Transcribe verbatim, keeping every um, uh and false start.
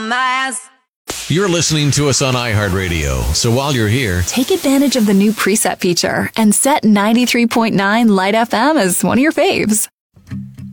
on my ass. You're listening to us on iHeartRadio, so while you're here, take advantage of the new preset feature and set ninety-three point nine Light F M as one of your faves.